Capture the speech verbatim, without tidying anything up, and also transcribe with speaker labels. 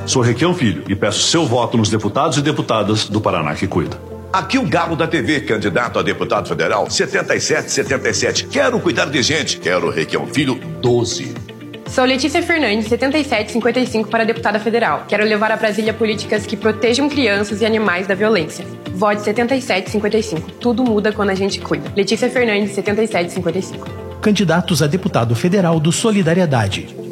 Speaker 1: Sou Requião Filho e peço seu voto nos deputados e deputadas do Paraná que cuida.
Speaker 2: Aqui o Galo da T V, candidato a deputado federal, setenta e sete setenta e sete. Quero cuidar de gente. Quero Requião Filho, doze.
Speaker 3: Sou Letícia Fernandes, setenta e sete cinquenta e cinco para deputada federal. Quero levar a Brasília políticas que protejam crianças e animais da violência. Vote setenta e sete cinquenta e cinco. Tudo muda quando a gente cuida. Letícia Fernandes, setenta e sete cinquenta e cinco.
Speaker 4: Candidatos a deputado federal do Solidariedade.